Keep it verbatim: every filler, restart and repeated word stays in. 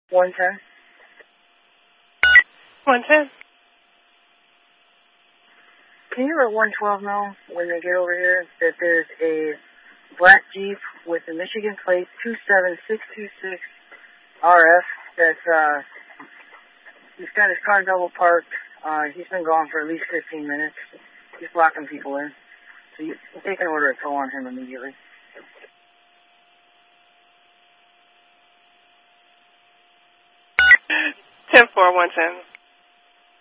one ten. one ten. Can you let one twelve know when they get over here that there's a black Jeep with a Michigan plate two seven six two six R F that's, uh, he's got his car double parked. Uh, he's been gone for at least fifteen minutes. He's blocking people in. So you can take an order of tow on him immediately. ten four, one ten.